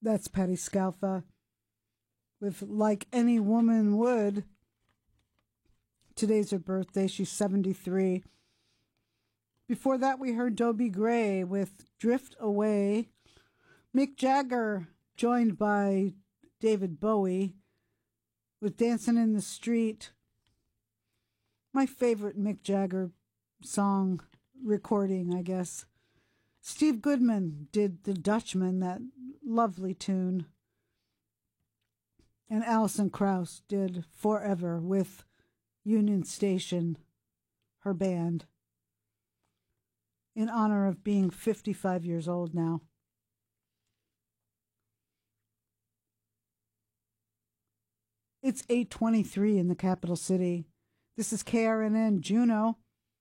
That's Patti Scialfa with Like Any Woman Would. Today's her birthday. She's 73. Before that, we heard Dobie Gray with Drift Away. Mick Jagger, joined by David Bowie, with Dancing in the Street. My favorite Mick Jagger song recording, I guess. Steve Goodman did The Dutchman, that lovely tune. And Alison Krauss did Forever with Union Station, her band, in honor of being 55 years old now. It's 8:23 in the capital city. This is KRNN Juneau.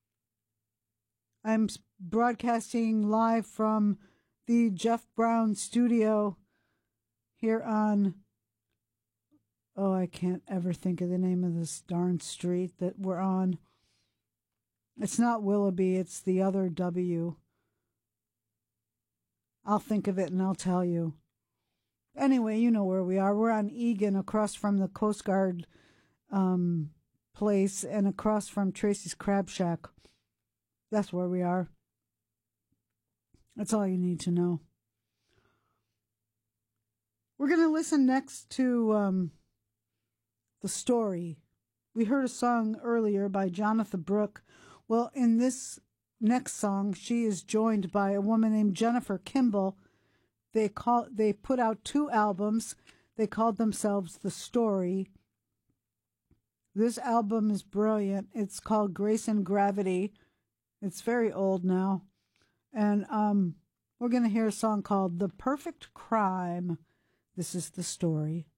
I'm broadcasting live from the Jeff Brown studio here on, I can't ever think of the name of this darn street that we're on. It's not Willoughby, it's the other W. I'll think of it and I'll tell you. Anyway, you know where we are. We're on Egan, across from the Coast Guard place and across from Tracy's Crab Shack. That's where we are. That's all you need to know. We're going to listen next to The Story. We heard a song earlier by Jonathan Brooke. Well, in this next song, she is joined by a woman named Jennifer Kimball. They put out 2 albums. They called themselves The Story. This album is brilliant. It's called Grace and Gravity. It's very old now. And we're going to hear a song called The Perfect Crime. This is The Story.